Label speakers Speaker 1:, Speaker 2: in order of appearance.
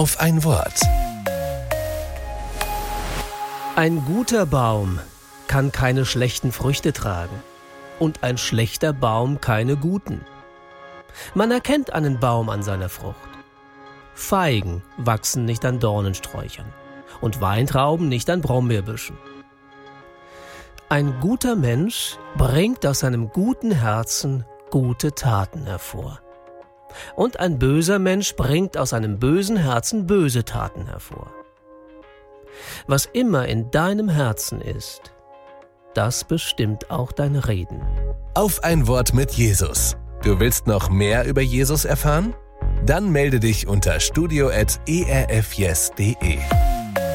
Speaker 1: Auf ein Wort.
Speaker 2: Ein guter Baum kann keine schlechten Früchte tragen und ein schlechter Baum keine guten. Man erkennt einen Baum an seiner Frucht. Feigen wachsen nicht an Dornensträuchern und Weintrauben nicht an Brombeerbüschen. Ein guter Mensch bringt aus seinem guten Herzen gute Taten hervor. Und ein böser Mensch bringt aus einem bösen Herzen böse Taten hervor. Was immer in deinem Herzen ist, das bestimmt auch dein Reden.
Speaker 1: Auf ein Wort mit Jesus. Du willst noch mehr über Jesus erfahren? Dann melde dich unter studio@erfyes.de.